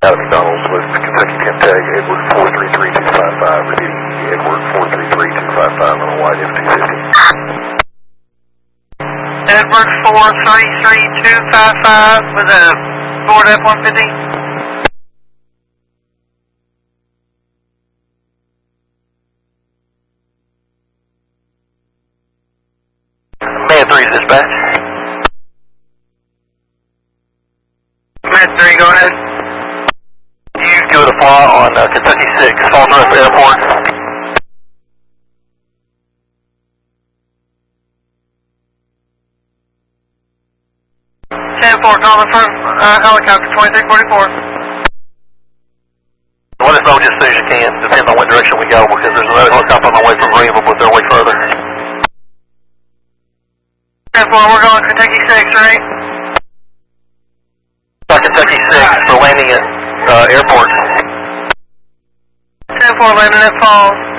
Out of McDonald's with Kentucky Tag, Edward 433255, repeating, Edward 433255 on a white F-250. Edward 433255 with a Ford F-150. Man 3 dispatch. Man 3, go ahead. You give it a fly on Kentucky 6, Falls Rest Airport. 10-4 calling from helicopter 2344. Let us know just as soon as you can, depending on what direction we go, because there's another helicopter on the way from Greenville, but they're way further. 10-4, we're going Kentucky 6, right? Kentucky 6 for landing at airport. 10-4 landing at Falls.